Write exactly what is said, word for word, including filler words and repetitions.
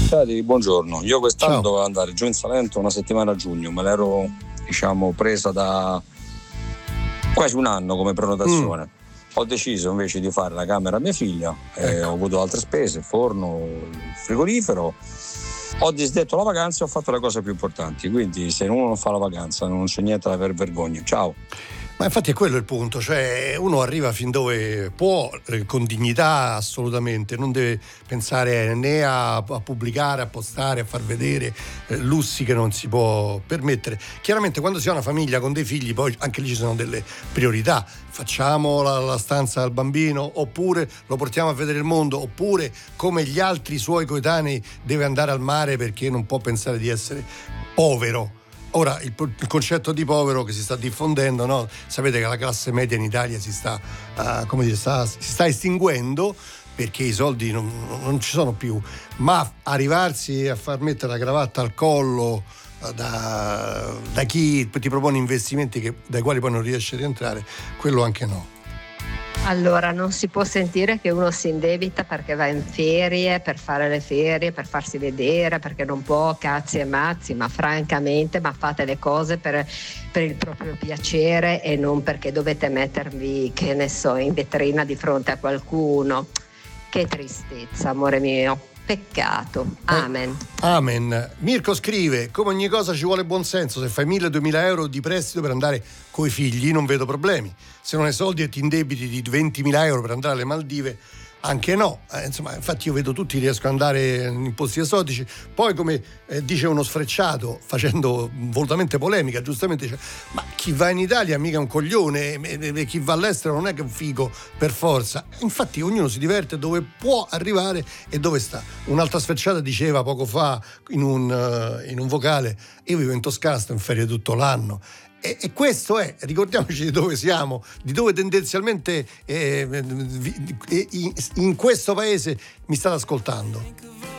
Cari, buongiorno. Io quest'anno Ciao. dovevo andare giù in Salento una settimana a giugno, me l'ero diciamo presa da quasi un anno come prenotazione. Mm. Ho deciso invece di fare la camera a mia figlia, ecco. eh, ho avuto altre spese, forno, frigorifero. Ho disdetto la vacanza e ho fatto le cose più importanti, quindi se uno non fa la vacanza non c'è niente da aver vergogna. Ciao. Ma infatti è quello il punto, cioè uno arriva fin dove può, eh, con dignità assolutamente, non deve pensare né a, a pubblicare, a postare, a far vedere eh, lussi che non si può permettere. Chiaramente quando si ha una famiglia con dei figli poi anche lì ci sono delle priorità, facciamo la, la stanza al bambino oppure lo portiamo a vedere il mondo, oppure come gli altri suoi coetanei deve andare al mare perché non può pensare di essere povero. Ora, il, il concetto di povero che si sta diffondendo, no? Sapete che la classe media in Italia si sta, uh, come dire, sta, si sta estinguendo perché i soldi non, non ci sono più, ma arrivarsi a far mettere la cravatta al collo uh, da, da chi ti propone investimenti che, dai quali poi non riesce a rientrare, quello anche no. Allora, non si può sentire che uno si indebita perché va in ferie, per fare le ferie, per farsi vedere, perché non può, cazzi e mazzi, ma francamente, ma fate le cose per, per il proprio piacere e non perché dovete mettervi, che ne so, in vetrina di fronte a qualcuno. Che tristezza, amore mio. Peccato. Amen. Eh, amen. Mirko scrive: come ogni cosa ci vuole buon senso. Se fai mille-duemila euro di prestito per andare coi figli non vedo problemi. Se non hai soldi e ti indebiti di ventimila euro per andare alle Maldive, anche no. Eh, insomma, infatti io vedo tutti riesco ad andare in posti esotici. Poi, come eh, dice uno sfrecciato, facendo volutamente polemica, giustamente dice: ma chi va in Italia mica è un coglione, e, e chi va all'estero non è che è un figo per forza. Infatti ognuno si diverte dove può arrivare e dove sta. Un'altra sfrecciata diceva poco fa in un, uh, in un vocale: io vivo in Toscana, sto in ferie tutto l'anno. E, e questo è, ricordiamoci di dove siamo, di dove tendenzialmente eh, in questo paese mi state ascoltando.